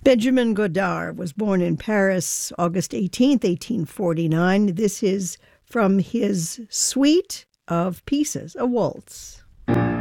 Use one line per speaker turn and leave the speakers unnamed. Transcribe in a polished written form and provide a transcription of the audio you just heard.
Benjamin Godard was born in Paris, August 18th, 1849. This is from his suite of pieces, a waltz.